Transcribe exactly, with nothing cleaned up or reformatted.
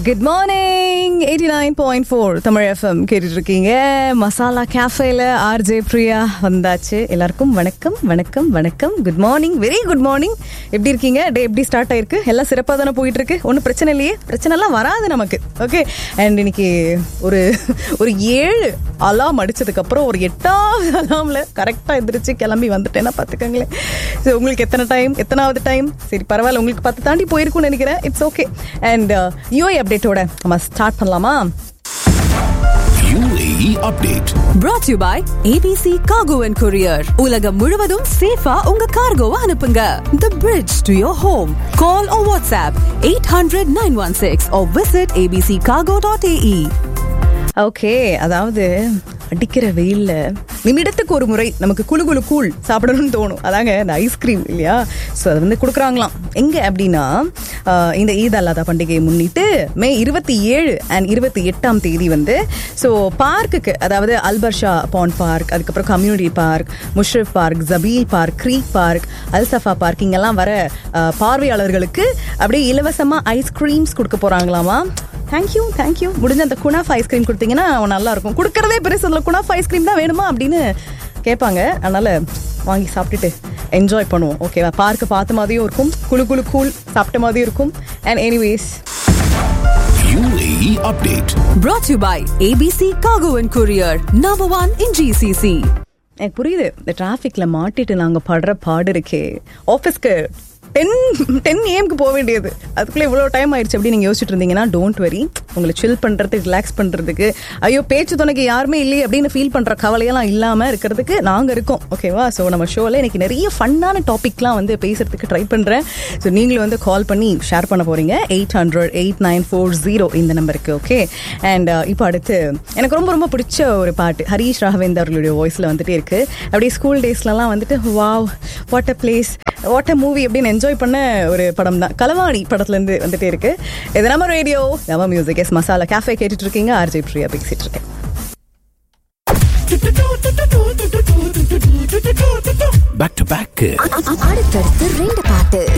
Good morning eighty nine point four Tamil FM கேட்டுட்டு இருக்கீங்க. Masala கேஃபேல RJ Priya வந்தாச்சு. எல்லாருக்கும் வணக்கம் வணக்கம் வணக்கம். Good morning, very good morning. எப்படி இருக்கீங்க? டே எப்படி ஸ்டார்ட் ஆயிருக்கு? எல்லாம் சிறப்பாக தானே போயிட்டு இருக்கு. ஒன்றும் பிரச்சனை இல்லையே, பிரச்சனைலாம் வராது நமக்கு. ஓகே. அண்ட் இன்னைக்கு ஒரு ஒரு ஏழு அலாம் அடிச்சதுக்கப்புறம் ஒரு எட்டாவது அலாமில் கரெக்டாக எந்திரிச்சு கிளம்பி வந்துட்டேன்னா பார்த்துக்கங்களேன். ஸோ உங்களுக்கு எத்தனை டைம், எத்தனாவது டைம்? சரி பரவாயில்ல, உங்களுக்கு பத்து தாண்டி போயிருக்கும்னு நினைக்கிறேன். It's okay. அண்ட் யூஏ அப்டேட்டோட நம்ம ஸ்டார்ட் பண்ணலாமா? U A E update brought to you by A B C Cargo and Courier. உலகம் முழுவதும் சேஃபா உங்க கார்கோவை அனுப்புங்க. The bridge to your home. Call or WhatsApp eight hundred nine one six or visit a b c cargo dot a e. Okay. அதாவது அடிக்கிற வெயில்ல நிமிடத்துக்கு ஒரு முறை நமக்கு குளு குளு கூழ் சாப்பிடணும்னு தோணும். அதாங்க இந்த ஐஸ்கிரீம் இல்லையா? ஸோ அது வந்து கொடுக்குறாங்களாம். எங்கே அப்படின்னா இந்த ஈத் அல்லாதா பண்டிகையை முன்னிட்டு மே இருபத்தி ஏழு அண்ட் இருபத்தி எட்டாம் தேதி வந்து ஸோ பார்க்குக்கு, அதாவது அல்பர்ஷா பாண்ட் பார்க், அதுக்கப்புறம் community park, Musharraf park, Zabeel park, creek park, Al Safa park, இங்கெல்லாம் வர பார்வையாளர்களுக்கு அப்படியே இலவசமாக ஐஸ்கிரீம்ஸ் கொடுக்க போகிறாங்களாமா. Thank you thank you. முடிஞ்ச அந்த குனாஃப் ஐஸ்கிரீம் கொடுத்தீங்கன்னா நல்லா இருக்கும். கொடுக்கறதே பெருசு, அதில் குனாஃப் ஐஸ்கிரீம் தான் வேணுமா அப்படின்னு கேட்பாங்க. அதனால வாங்கி சாப்பிட்டுட்டு என்ஜாய் பண்ணுவோம். ஓகேவா? பார்க்க பார்த்த மாதிரியும் இருக்கும், குளு குளு கூழ் சாப்பிட்ட மாதிரியும் இருக்கும். And anyways, U A E update brought to you by A B C Cargo and Courier, number one in G C C. எனக்கு புரியுது, இந்த டிராஃபிக்ல மாட்டிட்டு நாங்கள் படுற பாடு இருக்கே. ஆஃபீஸ்க்கு டென் டென் ஏஎம்க்கு போக வேண்டியது, அதுக்குள்ளே இவ்வளோ டைம் ஆயிடுச்சு அப்படின்னு நீங்கள் யோசிச்சுட்டு இருந்தீங்கன்னா டோன்ட் வெரி. உங்களை சில் பண்ணுறதுக்கு, ரிலாக்ஸ் பண்ணுறதுக்கு, ஐயோ பேச்சு துணைக்கு யாருமே இல்லையே அப்படின்னு ஃபீல் பண்ணுற கவலையெல்லாம் இல்லாமல் இருக்கிறதுக்கு நாங்கள் இருக்கோம். ஓகேவா? ஸோ நம்ம ஷோவில் எனக்கு நிறைய ஃபன்னான டாபிக்லாம் வந்து பேசுறதுக்கு ட்ரை பண்ணுறேன். ஸோ நீங்களும் வந்து கால் பண்ணி ஷேர் பண்ண போகிறீங்க eight hundred eight nine four zero இந்த நம்பருக்கு. ஓகே. அண்ட் இப்போ அடுத்து எனக்கு ரொம்ப ரொம்ப பிடிச்ச ஒரு பாட்டு ஹரீஷ் ராகவேந்தர் அவர்களுடைய வாய்ஸில் வந்துட்டே இருக்கு. அப்படியே ஸ்கூல் டேஸ்லலாம் வந்துட்டு wow what a place, what a movie அப்படின்னு என்ஜாய் பண்ண ஒரு படம் தான் கலவாணி படத்துலேருந்து வந்துட்டே இருக்கு. இது நம்ம ரேடியோ, நம்ம மியூசிக். எஸ் மசாலா கேஃபே கேட்டுட்டு இருக்கீங்க. ஆர்ஜே பிரியா பேசிட்டு இருக்கேன். back to back அடுத்தடுத்து ரெண்டு பாட்டு.